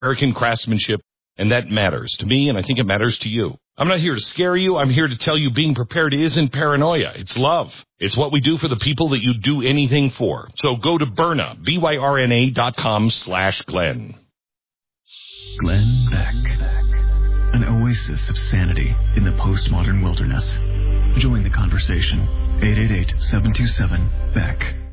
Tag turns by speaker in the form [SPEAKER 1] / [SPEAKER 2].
[SPEAKER 1] American craftsmanship, and that matters to me, and I think it matters to you. I'm not here to scare you. I'm here to tell you being prepared isn't paranoia. It's love. It's what we do for the people that you do anything for. So go to Byrna, BYRNA.com/Glenn.
[SPEAKER 2] Glenn Beck. An oasis of sanity in the postmodern wilderness. Join the conversation. 888-727-BECK.